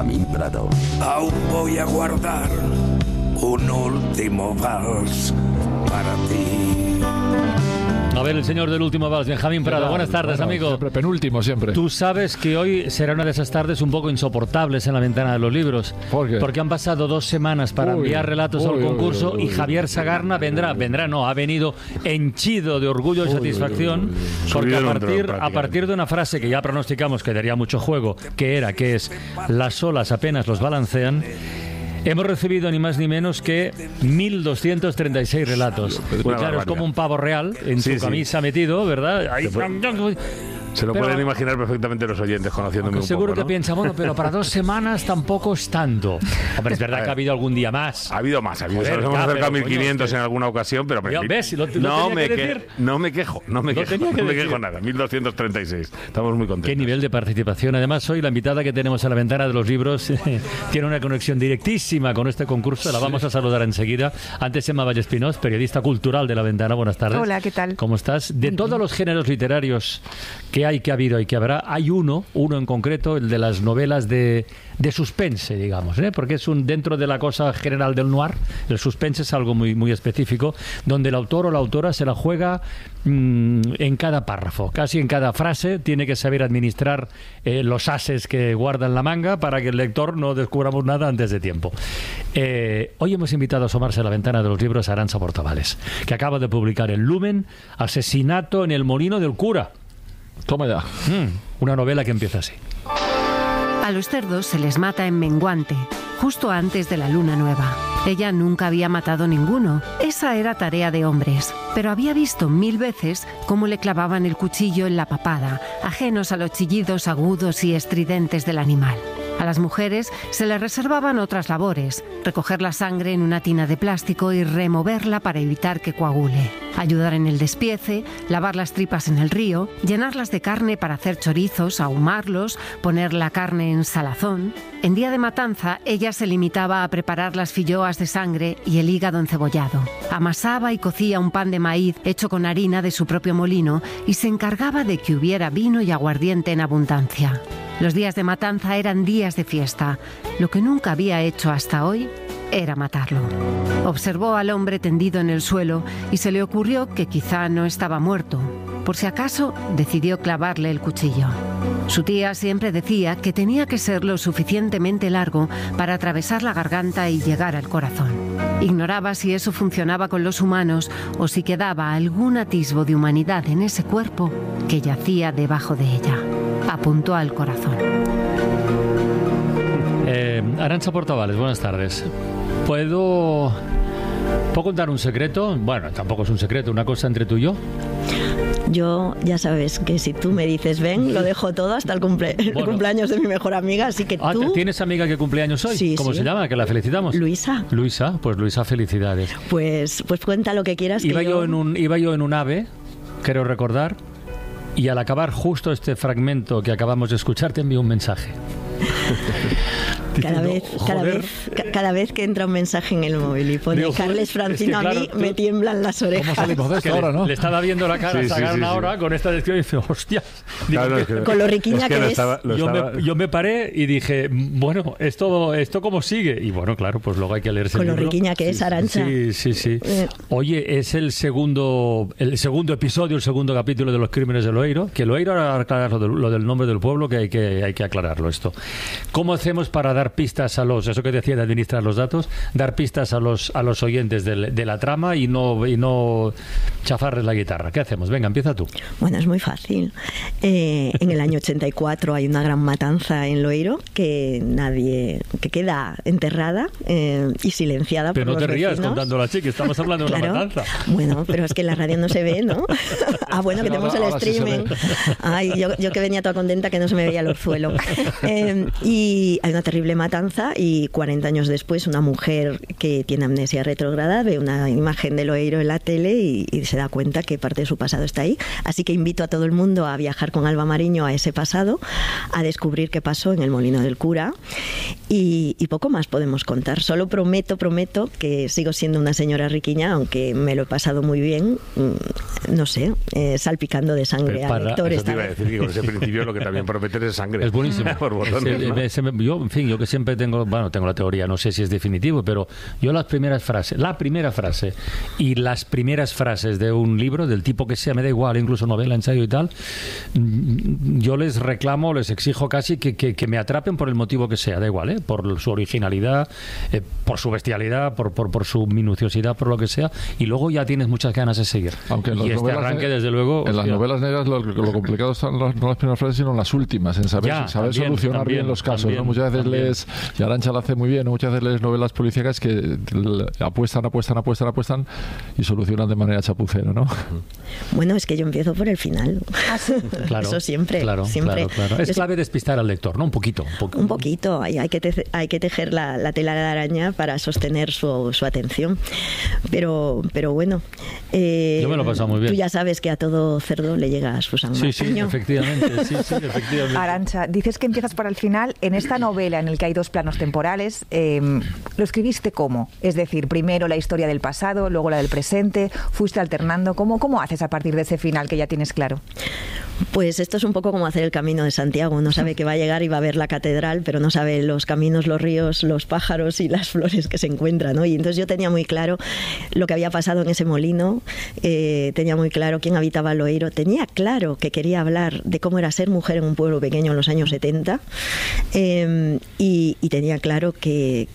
Benjamín Prado. Aún voy a guardar un último vals para ti. A ver, el señor del último vals, Benjamín Prado. Buenas tardes, amigo. Siempre, penúltimo, siempre. Tú sabes que hoy será una de esas tardes un poco insoportables en la ventana de los libros. ¿Por qué? Porque han pasado 2 semanas para enviar relatos al concurso y Javier Sagarna ha venido henchido de orgullo y satisfacción porque a partir de una frase que ya pronosticamos que daría mucho juego, que es las olas apenas los balancean, hemos recibido ni más ni menos que 1.236 relatos. Y claro, es como un pavo real en su camisa metido, ¿verdad? Ahí, se lo pueden imaginar perfectamente los oyentes conociéndome un poco, seguro que ¿no? piensa, bueno, pero para 2 semanas tampoco es tanto. Hombre, es verdad que ha habido algún día más. Ha habido más. Joder, nos hemos acercado a 1.500 coño, en alguna ocasión, pero... ¿Ves? No me quejo. No me quejo nada. 1.236. Estamos muy contentos. Qué nivel de participación. Además, hoy la invitada que tenemos a la ventana de los libros tiene una conexión directísima con este concurso. La vamos a saludar enseguida. Antes, Emma Vallespinós, periodista cultural de la ventana. Buenas tardes. Hola, ¿qué tal? ¿Cómo estás? De todos los géneros literarios que ha habido y que habrá, hay uno en concreto, el de las novelas de suspense, digamos, porque es dentro de la cosa general del noir. El suspense es algo muy, muy específico, donde el autor o la autora se la juega en cada párrafo, casi en cada frase. Tiene que saber administrar los ases que guarda en la manga para que el lector no descubramos nada antes de tiempo. Hoy hemos invitado a asomarse a la ventana de los libros a Arantxa Portavales, que acaba de publicar en Lumen Asesinato en el Molino del Cura. Toma ya. Una novela que empieza así. A los cerdos se les mata en menguante, justo antes de la luna nueva. Ella nunca había matado ninguno. Esa era tarea de hombres. Pero había visto 1000 veces cómo le clavaban el cuchillo en la papada, ajenos a los chillidos agudos y estridentes del animal. A las mujeres se les reservaban otras labores: recoger la sangre en una tina de plástico y removerla para evitar que coagule, ayudar en el despiece, lavar las tripas en el río, llenarlas de carne para hacer chorizos, ahumarlos, poner la carne en salazón. En día de matanza, ella se limitaba a preparar las filloas de sangre y el hígado encebollado. Amasaba y cocía un pan de maíz hecho con harina de su propio molino y se encargaba de que hubiera vino y aguardiente en abundancia. Los días de matanza eran días de fiesta. Lo que nunca había hecho hasta hoy era matarlo. Observó al hombre tendido en el suelo y se le ocurrió que quizá no estaba muerto. Por si acaso, decidió clavarle el cuchillo. Su tía siempre decía que tenía que ser lo suficientemente largo para atravesar la garganta y llegar al corazón. Ignoraba si eso funcionaba con los humanos o si quedaba algún atisbo de humanidad en ese cuerpo que yacía debajo de ella. Apuntó al corazón. Arantxa Portavales, buenas tardes. ¿Puedo contar un secreto? Bueno, tampoco es un secreto, una cosa entre tú y yo. Yo, ya sabes que si tú me dices ven, lo dejo todo hasta el cumpleaños de mi mejor amiga, así que tú... ¿Tienes amiga que cumpleaños hoy? Sí, ¿Cómo se llama? Que la felicitamos. Luisa. Luisa, felicidades. Pues cuenta lo que quieras. Iba yo en un AVE, quiero recordar, y al acabar justo este fragmento que acabamos de escuchar, te envío un mensaje. Cada vez que entra un mensaje en el móvil y pone Carles Francino, es que, a mí me tiemblan las orejas. ¿Cómo salimos de esto ahora, no? Le estaba viendo la cara a Sagarna ahora con esta descripción y dice, hostia. Con lo riquiña que es. Yo me paré y dije, bueno, ¿esto cómo sigue? Y bueno, claro, pues luego hay que leerse el libro. Con lo riquiña que es, Arantxa. Sí. Oye, es el segundo episodio, el segundo capítulo de Los Crímenes de Loeiro, que Loeiro, ahora aclarar lo del nombre del pueblo, que hay que aclararlo esto. ¿Cómo hacemos para dar pistas eso que decía de administrar los datos, dar pistas a los oyentes de la trama y no chafarles la guitarra? ¿Qué hacemos? Venga, empieza tú. Bueno, es muy fácil. En el año 84 hay una gran matanza en Loeiro que queda enterrada y silenciada por los vecinos. Pero no te rías contándola, chiqui, estamos hablando de una matanza. Bueno, pero es que en la radio no se ve, ¿no? Bueno, que tenemos el streaming. Ay, yo que venía toda contenta que no se me veía el orzuelo. Y hay una terrible matanza y 40 años después una mujer que tiene amnesia retrógrada ve una imagen de Loeiro en la tele y se da cuenta que parte de su pasado está ahí. Así que invito a todo el mundo a viajar con Alba Mariño a ese pasado, a descubrir qué pasó en el Molino del Cura Y poco más podemos contar. Solo prometo que sigo siendo una señora riquiña, aunque me lo he pasado muy bien, no sé, salpicando de sangre al lector. Eso te iba a decir, que con ese principio lo que también prometes es sangre. Es buenísimo. Por botones, ¿no? Yo que siempre tengo la teoría, no sé si es definitivo, pero yo la primera frase y las primeras frases de un libro, del tipo que sea, me da igual, incluso novela, ensayo y tal, yo les reclamo, les exijo casi que me atrapen por el motivo que sea, da igual, por su originalidad, por su bestialidad, por su minuciosidad, por lo que sea, y luego ya tienes muchas ganas de seguir. Aunque en y este arranque, desde luego... En las novelas negras lo complicado están no las primeras frases, sino las últimas, en saber solucionar bien los casos. ¿no? Muchas veces lees, y Arantxa lo hace muy bien, ¿no? Muchas veces lees novelas policíacas que apuestan y solucionan de manera chapucera, ¿no? Bueno, es que yo empiezo por el final. Claro, eso siempre. Claro. Es clave despistar al lector, ¿no? Un poquito. Hay que tejer la tela de araña para sostener su atención. Pero bueno. Yo me lo he pasado muy bien. Tú ya sabes que a todo cerdo le llega a su sangre. Sí, efectivamente. Arantxa, dices que empiezas por el final. En esta novela, en el que hay dos planos temporales, ¿lo escribiste cómo? Es decir, primero la historia del pasado, luego la del presente, fuiste alternando. ¿Cómo haces a partir de ese final que ya tienes claro? Pues esto es un poco como hacer el Camino de Santiago. Uno sabe que va a llegar y va a ver la catedral, pero no sabe los caminos, los ríos, los pájaros y las flores que se encuentran, ¿no? Y entonces yo tenía muy claro lo que había pasado en ese molino, tenía muy claro quién habitaba Loeiro, tenía claro que quería hablar de cómo era ser mujer en un pueblo pequeño en los años 70, y tenía claro que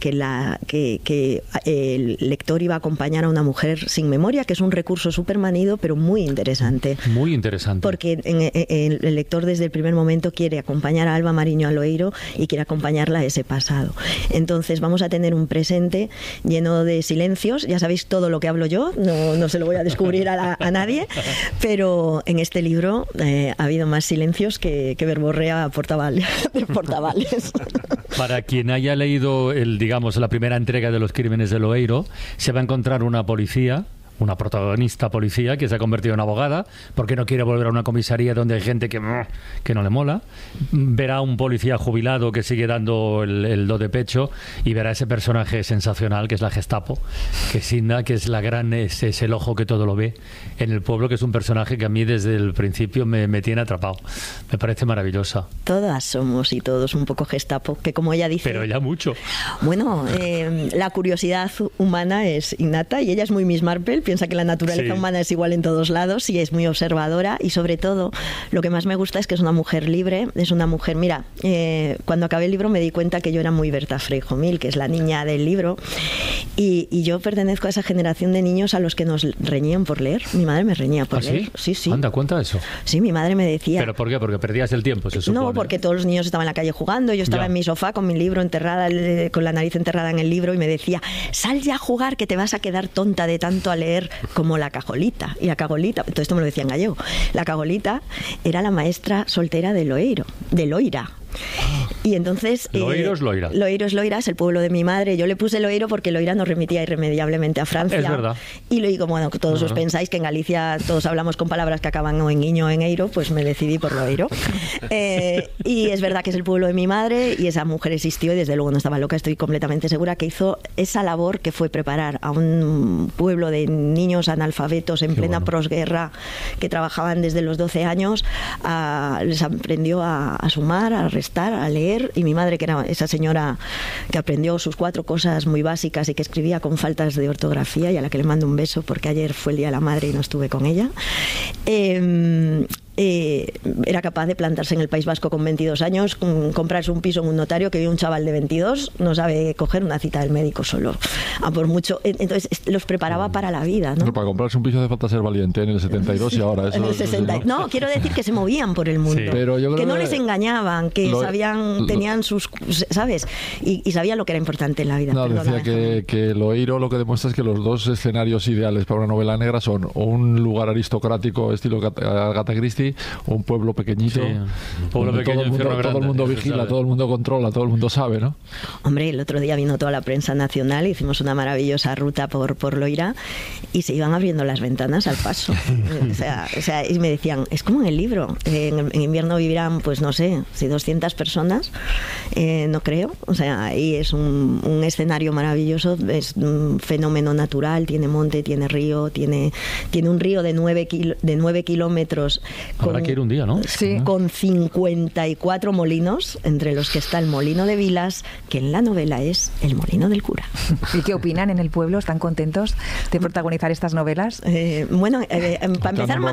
el lector iba a acompañar a una mujer sin memoria, que es un recurso súper manido, pero muy interesante. Muy interesante. Porque el lector desde el primer momento quiere acompañar a Alba Mariño a Loeiro y quiere acompañarla a ese pasado. Entonces vamos a tener un presente lleno de silencios. Ya sabéis todo lo que hablo yo, no se lo voy a descubrir a nadie, pero en este libro ha habido más silencios que verborrea de portavales. Para quien haya leído la primera entrega de Los Crímenes de Loeiro, se va a encontrar una protagonista policía que se ha convertido en abogada porque no quiere volver a una comisaría donde hay gente que no le mola. Verá un policía jubilado que sigue dando el do de pecho, y verá ese personaje sensacional que es la Gestapo, que es Sinda, que es es el ojo que todo lo ve en el pueblo, que es un personaje que a mí desde el principio me tiene atrapado. Me parece maravillosa. Todas somos y todos un poco Gestapo, que como ella dice... Pero ella mucho. Bueno, la curiosidad humana es innata y ella es muy Miss Marple. Piensa que la naturaleza humana es igual en todos lados y es muy observadora, y sobre todo lo que más me gusta es que es una mujer libre, es una mujer, mira, cuando acabé el libro me di cuenta que yo era muy Berta Freijomil, que es la niña del libro, y yo pertenezco a esa generación de niños a los que nos reñían por leer. Mi madre me reñía por leer. Sí. Anda, cuenta eso. Sí, mi madre me decía... ¿Pero por qué? Porque perdías el tiempo, se supone. No, porque todos los niños estaban en la calle jugando, yo estaba en mi sofá con mi libro enterrada, con la nariz enterrada en el libro, y me decía, sal ya a jugar que te vas a quedar tonta de tanto a leer como la Cajolita. Y la Cajolita, todo esto me lo decía en gallego, la Cajolita era la maestra soltera de Loira. Y entonces Loeiro es Loira. Loeiro es Loira, es el pueblo de mi madre. Yo le puse Loeiro porque Loira nos remitía irremediablemente a Francia. Es verdad. Y luego, bueno, todos os pensáis que en Galicia todos hablamos con palabras que acaban o en iño o en eiro, pues me decidí por Loeiro. Y es verdad que es el pueblo de mi madre, y esa mujer existió y desde luego no estaba loca. Estoy completamente segura que hizo esa labor que fue preparar a un pueblo de niños analfabetos en plena posguerra que trabajaban desde los 12 años. Les aprendió a sumar, a restar, a leer, y mi madre, que era esa señora que aprendió sus 4 cosas muy básicas y que escribía con faltas de ortografía, y a la que le mando un beso porque ayer fue el Día de la Madre y no estuve con ella, era capaz de plantarse en el País Vasco con 22 años, comprarse un piso en un notario, que hoy un chaval de 22 no sabe coger una cita del médico solo, por mucho. Entonces los preparaba para la vida, ¿no? Pero para comprarse un piso hace falta ser valiente, en el 72 y ahora. Eso, en el 60. No, quiero decir que se movían por el mundo, pero yo creo que no les engañaban, que tenían sus, ¿sabes? Y sabían lo que era importante en la vida. No, decía que Loeiro lo que demuestra es que los dos escenarios ideales para una novela negra son un lugar aristocrático estilo Agatha Christie así, o un pueblo pequeñito. Sí. Un pueblo pequeño, todo el mundo vigila, todo el mundo controla, todo el mundo sabe, ¿no? Hombre, el otro día vino toda la prensa nacional, hicimos una maravillosa ruta por Loira y se iban abriendo las ventanas al paso. o sea, y me decían, es como en el libro, en invierno vivirán, pues no sé, si 200 personas, no creo. O sea, y es un escenario maravilloso, es un fenómeno natural, tiene monte, tiene río, tiene un río de 9 kilómetros. Habrá que ir un día, ¿no? Sí. Con 54 molinos, entre los que está el molino de Vilas, que en la novela es el molino del cura. ¿Y qué opinan en el pueblo? ¿Están contentos de protagonizar estas novelas? Bueno, para empezar,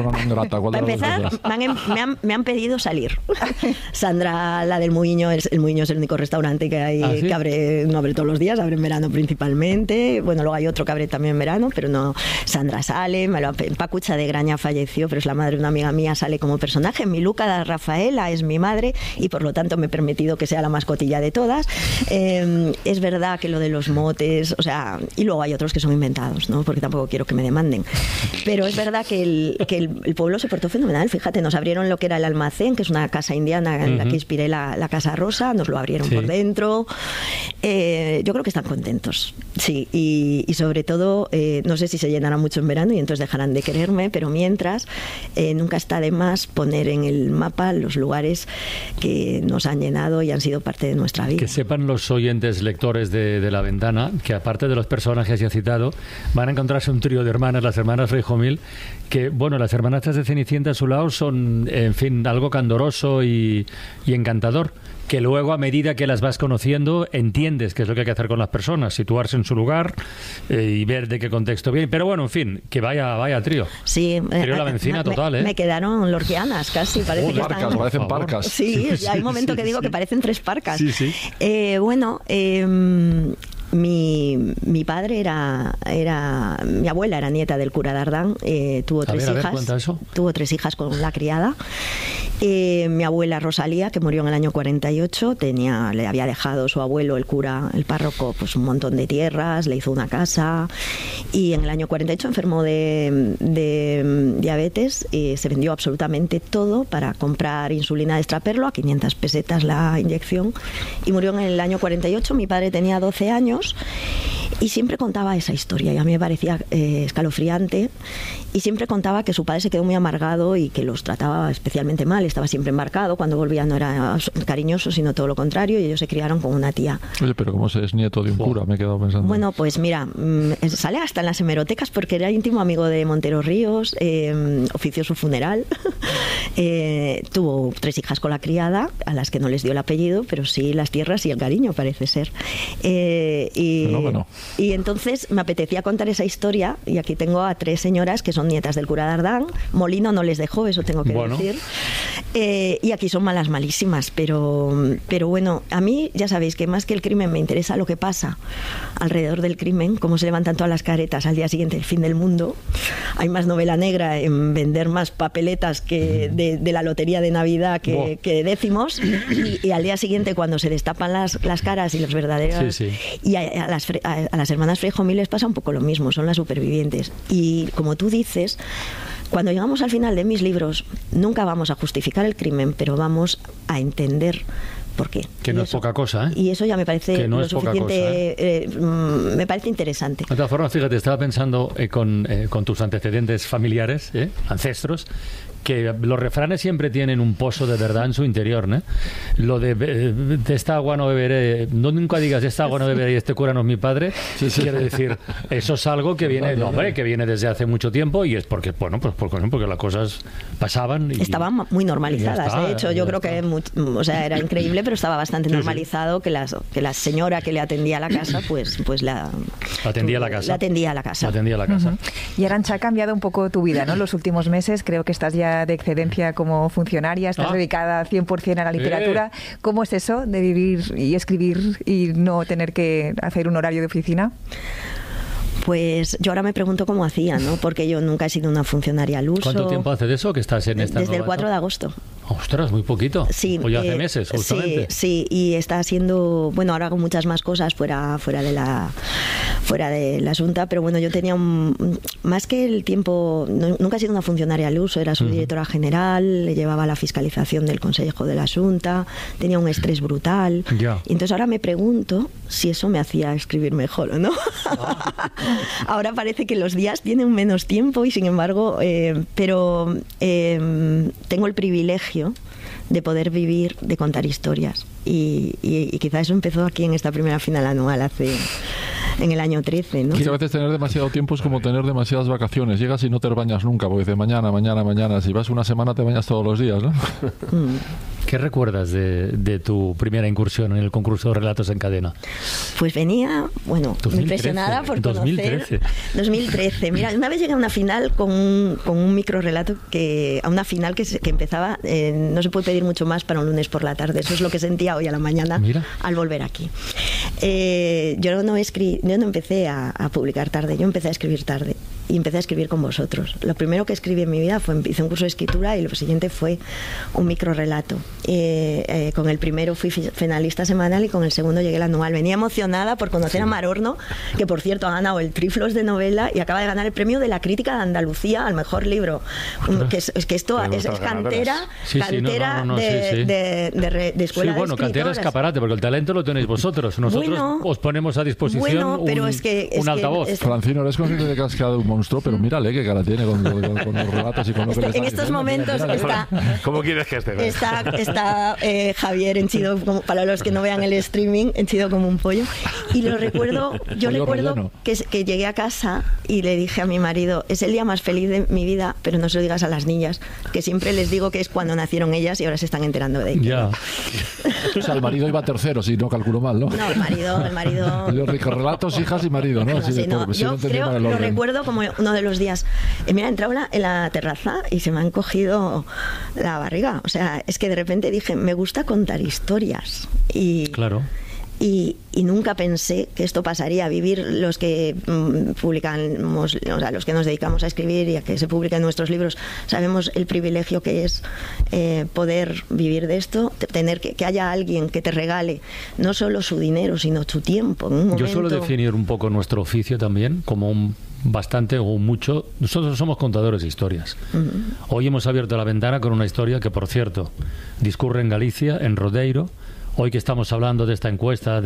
me han pedido salir. Sandra, la del Muiño, el Muiño es el único restaurante que hay, ¿sí? Que no abre todos los días, abre en verano principalmente. Bueno, luego hay otro que abre también en verano, pero no. Sandra sale, Pacucha de Graña falleció, pero es la madre de una amiga mía, sale como personaje. Mi Luca Rafaela es mi madre y por lo tanto me he permitido que sea la mascotilla de todas. Es verdad que lo de los motes, o sea, y luego hay otros que son inventados, ¿no? Porque tampoco quiero que me demanden. Pero es verdad que el pueblo se portó fenomenal. Fíjate, nos abrieron lo que era el almacén, que es una casa indiana en la que inspiré la Casa Rosa, nos lo abrieron por dentro. Yo creo que están contentos, sí, y sobre todo, no sé si se llenará mucho en verano y entonces dejarán de quererme, pero mientras, nunca está de más poner en el mapa los lugares que nos han llenado y han sido parte de nuestra vida. Que sepan los oyentes lectores de La Ventana que aparte de los personajes ya citado, van a encontrarse un trío de hermanas, las hermanas Freijomil, que, bueno, las hermanastras de Cenicienta a su lado son, en fin, algo candoroso y encantador, que luego a medida que las vas conociendo entiendes qué es lo que hay que hacer con las personas, situarse en su lugar y ver de qué contexto viene. Pero bueno, en fin, que vaya trío. Sí, trío La Vencina total, ¿eh? Me quedaron lorquianas casi, parece que están... parecen parcas. Sí, hay un momento que digo que parecen 3 parcas. Sí, sí. Bueno, mi padre mi abuela era nieta del cura Dardán, tuvo 3 hijas. Cuenta eso. Tuvo 3 hijas con la criada. Mi abuela Rosalía, que murió en el año 48, le había dejado su abuelo, el cura, el párroco, pues un montón de tierras, le hizo una casa y en el año 48 enfermó de diabetes y se vendió absolutamente todo para comprar insulina de extraperlo a 500 pesetas la inyección y murió en el año 48. Mi padre tenía 12 años y siempre contaba esa historia y a mí me parecía escalofriante y siempre contaba que su padre se quedó muy amargado y que los trataba especialmente mal, estaba siempre embarcado, cuando volvía no era cariñoso sino todo lo contrario y ellos se criaron con una tía. Oye, pero ¿cómo se es nieto de un cura? Me he quedado pensando. Bueno, pues mira, sale hasta en las hemerotecas porque era íntimo amigo de Montero Ríos, ofició su funeral, tuvo 3 hijas con la criada a las que no les dio el apellido, pero sí las tierras y el cariño parece ser. Y entonces me apetecía contar esa historia y aquí tengo a 3 señoras que son nietas del cura Dardán. Molino no les dejó, eso tengo que decir. Y aquí son malas malísimas, pero bueno, a mí ya sabéis que más que el crimen me interesa lo que pasa alrededor del crimen, cómo se levantan todas las caretas al día siguiente, el fin del mundo. Hay más novela negra en vender más papeletas que de la lotería de Navidad que décimos y al día siguiente cuando se destapan las caras y los verdaderos y a las hermanas Freijomil les pasa un poco lo mismo, son las supervivientes y como tú dices, cuando llegamos al final de mis libros nunca vamos a justificar el crimen, pero vamos a entender por qué. Que no es poca cosa, ¿eh? Y eso ya me parece no lo suficiente, me parece interesante. De todas formas, fíjate, estaba pensando con tus antecedentes familiares, ancestros, que los refranes siempre tienen un pozo de verdad en su interior, ¿no? Lo de esta agua no beberé, no nunca digas esta agua no beberé y este cura no es mi padre, quiere decir, eso es algo que viene, que viene desde hace mucho tiempo y es porque, bueno, pues porque las cosas pasaban. Estaban muy normalizadas, de hecho, yo creo que era increíble, pero estaba bastante normalizado que la señora que le atendía a la casa, pues la atendía a la casa. Y Arantxa, ha cambiado un poco tu vida, ¿no? Los últimos meses, creo que estás ya de excedencia como funcionaria, estás dedicada 100% a la literatura. ¿Cómo es eso de vivir y escribir y no tener que hacer un horario de oficina? Pues yo ahora me pregunto cómo hacía, ¿no? Porque yo nunca he sido una funcionaria al uso. ¿Cuánto tiempo hace de eso que estás en esta Desde el 4 de agosto. Ostras, muy poquito. Sí, o ya hace meses, justamente. Sí, y está haciendo, bueno, ahora hago muchas más cosas fuera de la Junta, pero bueno, yo tenía más que el tiempo, nunca he sido una funcionaria al uso, era subdirectora general, llevaba la fiscalización del Consejo de la Junta, tenía un estrés brutal. Ya. Y entonces ahora me pregunto si eso me hacía escribir mejor o no. Ahora parece que los días tienen menos tiempo y sin embargo, pero tengo el privilegio de poder vivir de contar historias y quizás eso empezó aquí en esta primera final anual en el año 13, ¿no? Que a veces tener demasiado tiempo es como tener demasiadas vacaciones. Llegas y no te bañas nunca, porque dices mañana. Si vas una semana te bañas todos los días, ¿no? ¿Qué recuerdas de tu primera incursión en el concurso de Relatos en Cadena? Pues venía, bueno, 2013, impresionada por conocer... 2013. Mira, una vez llegué a una final con un microrelato a una final que empezaba, no se puede pedir mucho más para un lunes por la tarde. Eso es lo que sentía hoy a la mañana. Mira. Al volver aquí. Yo no empecé a publicar tarde, yo empecé a escribir tarde. Y empecé a escribir con vosotros. Lo primero que escribí en mi vida hice un curso de escritura y lo siguiente fue un microrelato. Con el primero fui finalista semanal y con el segundo llegué al anual. Venía emocionada por conocer a Mar Horno, que por cierto ha ganado el Triflos de novela y acaba de ganar el premio de la crítica de Andalucía al mejor libro. Que esto es cantera de escuela. Sí, bueno, cantera escaparate, porque el talento lo tenéis vosotros. Nosotros os ponemos a disposición un altavoz. Francino, eres consciente de que has quedado un monstruo, pero mírale qué cara tiene con los relatos y con lo que le está en estos momentos está... ¿Cómo quieres que esté? Está Javier henchido, para los que no vean el streaming, henchido como un pollo. Y lo recuerdo, recuerdo que llegué a casa y le dije a mi marido, es el día más feliz de mi vida, pero no se lo digas a las niñas, que siempre les digo que es cuando nacieron ellas y ahora se están enterando de ello. Ya. O sea, el marido iba tercero, si no calculo mal, ¿no? No, el marido... Los relatos, hijas y marido, ¿no? Yo creo, lo recuerdo como uno de los días. Mira, entraba en la terraza y se me han cogido la barriga. O sea, es que de repente dije, me gusta contar historias. Claro. Y nunca pensé que esto pasaría. Vivir los que publicamos, o sea, los que nos dedicamos a escribir y a que se publiquen nuestros libros, sabemos el privilegio que es poder vivir de esto, tener que haya alguien que te regale no solo su dinero, sino su tiempo. En un momento... Yo suelo definir un poco nuestro oficio también como bastante o mucho. Nosotros somos contadores de historias. Hoy hemos abierto la ventana con una historia que, por cierto, discurre en Galicia, en Rodeiro. Hoy que estamos hablando de esta encuesta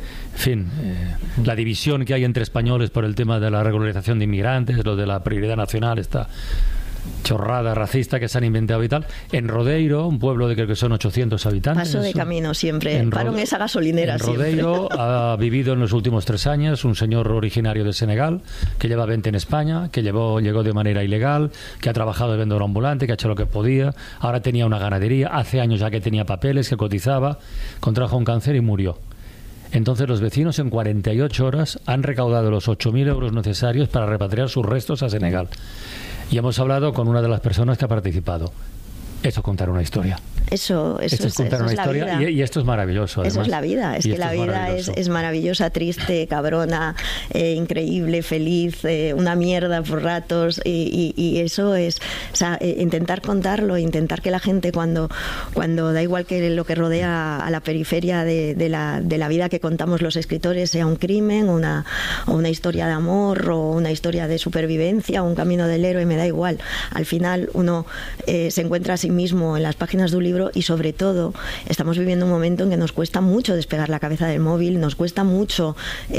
la división que hay entre españoles por el tema de la regularización de inmigrantes, lo de la prioridad nacional, esta chorrada racista que se han inventado y tal. En Rodeiro, un pueblo de creo que son 800 habitantes. Paso de camino siempre, paro en esa gasolinera siempre. En Rodeiro ha vivido en los últimos 3 años un señor originario de Senegal, que lleva 20 en España, que llegó de manera ilegal, que ha trabajado de vendedor ambulante, que ha hecho lo que podía, ahora tenía una ganadería, hace años ya que tenía papeles, que cotizaba, contrajo un cáncer y murió. Entonces los vecinos en 48 horas han recaudado los 8.000 euros necesarios para repatriar sus restos a Senegal. Y hemos hablado con una de las personas que ha participado. Eso es contar una historia. Eso es contar una historia y esto es maravilloso. Además. Eso es la vida. Es que la vida es maravillosa, triste, cabrona, increíble, feliz, una mierda por ratos y eso es, o sea, intentar contarlo, intentar que la gente cuando da igual que lo que rodea a la periferia de la vida que contamos los escritores sea un crimen, o una historia de amor o una historia de supervivencia o un camino del héroe, me da igual. Al final uno se encuentra a sí mismo en las páginas de un libro y sobre todo estamos viviendo un momento en que nos cuesta mucho despegar la cabeza del móvil, nos cuesta mucho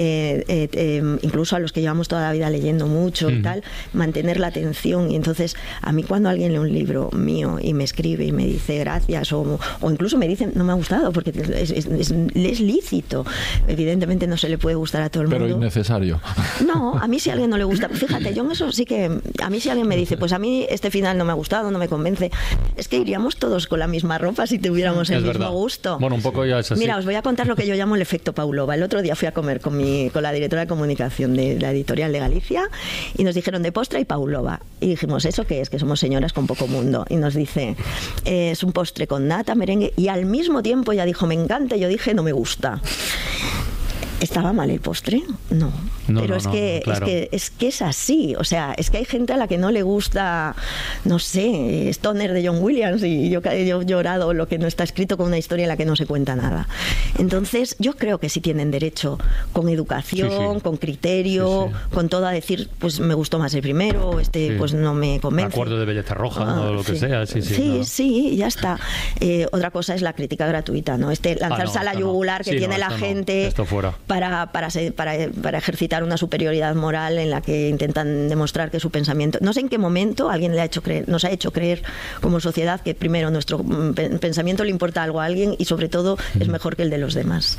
incluso a los que llevamos toda la vida leyendo mucho y tal, mantener la atención. Y entonces a mí cuando alguien lee un libro mío y me escribe y me dice gracias o incluso me dice no me ha gustado, porque es lícito, evidentemente no se le puede gustar a todo el mundo, pero innecesario. No, a mí si a alguien no le gusta, fíjate, yo en eso sí que a mí si alguien me dice pues a mí este final no me ha gustado, no me convence, es que iríamos todos con la misma ropa si tuviéramos el mismo gusto. Bueno, un poco ya es así. Mira, os voy a contar lo que yo llamo el efecto Pavlova. El otro día fui a comer con la directora de comunicación de la editorial de Galicia y nos dijeron de postre y Pavlova. Y dijimos, ¿eso qué es? Que somos señoras con poco mundo. Y nos dice, es un postre con nata, merengue, y al mismo tiempo ella dijo, me encanta, y yo dije, no me gusta. ¿Estaba mal el postre? No. Pero claro. es que es así. O sea, es que hay gente a la que no le gusta, no sé, Stoner de John Williams, y yo he llorado lo que no está escrito, con una historia en la que no se cuenta nada. Entonces, yo creo que sí tienen derecho, con educación, con criterio, con todo, a decir, pues me gustó más el primero, pues no me convence. Acuerdo de belleza roja o lo que sea. Sí, ya está. Otra cosa es la crítica gratuita, ¿no? Lanzarse a la yugular que tiene la gente para ejercitar una superioridad moral en la que intentan demostrar que su pensamiento... No sé en qué momento alguien nos ha hecho creer como sociedad que primero nuestro pensamiento le importa algo a alguien y sobre todo es mejor que el de los demás.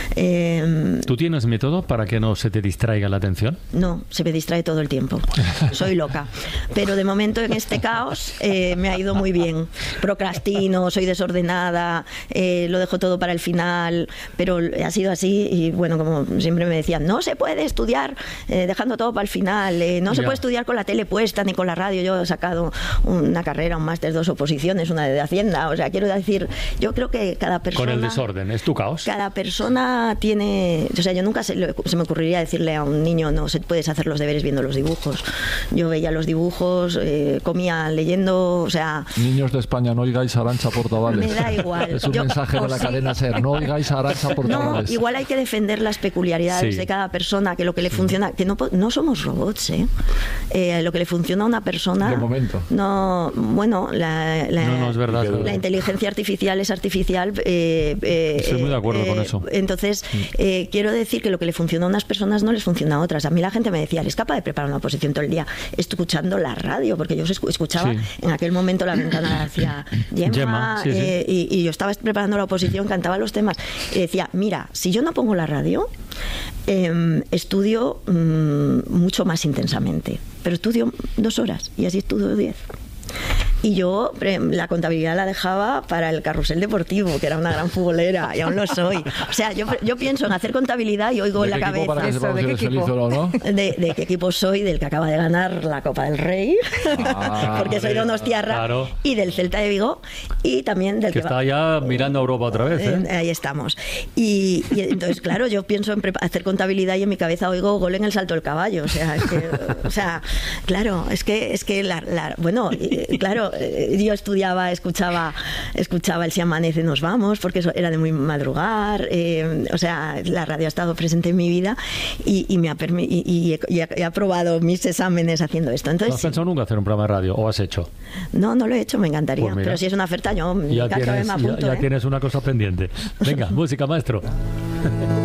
¿Tú tienes método para que no se te distraiga la atención? No, se me distrae todo el tiempo. Soy loca. Pero de momento en este caos me ha ido muy bien. Procrastino, soy desordenada, lo dejo todo para el final, pero ha sido así y bueno, como siempre me decían, no se puede estudiar dejando todo para el final, no se puede estudiar con la tele puesta ni con la radio. Yo he sacado una carrera, un máster, 2 oposiciones, una de Hacienda, o sea, quiero decir, yo creo que cada persona... Con el desorden, es tu caos. Cada persona tiene... O sea, yo nunca se me ocurriría decirle a un niño, no, puedes hacer los deberes viendo los dibujos. Yo veía los dibujos, comía leyendo, o sea... Niños de España, no oigáis a Arantxa Portavales. Me da igual. Es un mensaje de la cadena SER, no oigáis a Arantxa Portavales. No, igual hay que defender las peculiaridades de cada persona, que lo que le funciona, que no somos robots, lo que le funciona a una persona... De momento. No, bueno, no es verdad. La inteligencia artificial es artificial. Estoy muy de acuerdo con eso. Entonces, quiero decir que lo que le funciona a unas personas no les funciona a otras. A mí la gente me decía, ¿eres capaz de preparar una oposición todo el día escuchando la radio? Porque yo escuchaba en aquel momento la ventana hacia Gemma, y yo estaba preparando la oposición, cantaba los temas y decía, mira, si yo no pongo la radio, estudio mucho más intensamente, pero estudio 2 horas y así estudio 10. Y yo la contabilidad la dejaba para el carrusel deportivo, que era una gran futbolera, y aún lo soy. O sea, yo pienso en hacer contabilidad y oigo en la cabeza... ¿De qué equipo? ¿De qué equipo soy? Del que acaba de ganar la Copa del Rey, porque soy donostiarra, y del Celta de Vigo, y también del que está ya mirando a Europa otra vez. Ahí estamos. Y entonces, claro, yo pienso en hacer contabilidad y en mi cabeza oigo gol en el salto del caballo. O sea, claro, es que bueno, claro, yo escuchaba el Si amanece nos vamos, porque eso era de muy madrugar. O sea, la radio ha estado presente en mi vida y me ha he aprobado mis exámenes haciendo esto. Entonces, ¿no has pensado nunca hacer un programa de radio o has hecho? No lo he hecho, me encantaría. Pues pero si es una oferta, yo ya tienes una cosa pendiente. Venga, música, maestro.